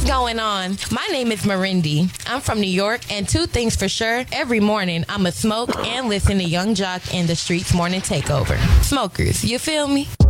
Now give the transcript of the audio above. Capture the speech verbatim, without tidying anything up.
What's going on? My name is Marindy. I'm from New York, and two things for sure. Every morning, I'ma smoke and listen to Young Jock and the Streets Morning Takeover. Smokers, you feel me?